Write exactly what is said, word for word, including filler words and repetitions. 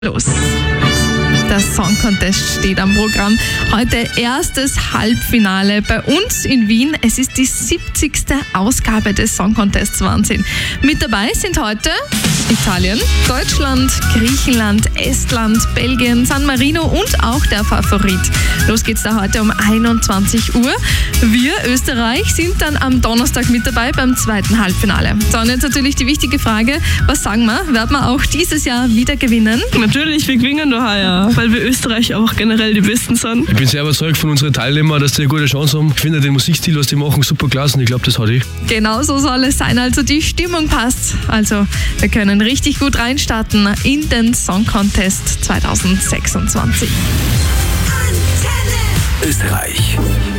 Los. Der Song Contest steht am Programm. Heute erstes Halbfinale bei uns in Wien. Es ist die siebzigste Ausgabe des Song Contests. Wahnsinn. Mit dabei sind heute Italien, Deutschland, Griechenland, Estland, Belgien, San Marino und auch der Favorit. Los geht's da heute um einundzwanzig Uhr. Wir, Österreich, sind dann am Donnerstag mit dabei beim zweiten Halbfinale. So, und jetzt natürlich die wichtige Frage, was sagen wir? Werden wir auch dieses Jahr wieder gewinnen? Natürlich, wir gewinnen noch heuer, weil wir Österreich auch generell die Besten sind. Ich bin sehr überzeugt von unseren Teilnehmern, dass die eine gute Chance haben. Ich finde den Musikstil, was die machen, super klasse und ich glaube, das hat ich. Genau so soll es sein, also die Stimmung passt. Also wir können richtig gut reinstarten in den Song Contest zwanzig sechsundzwanzig. Österreich.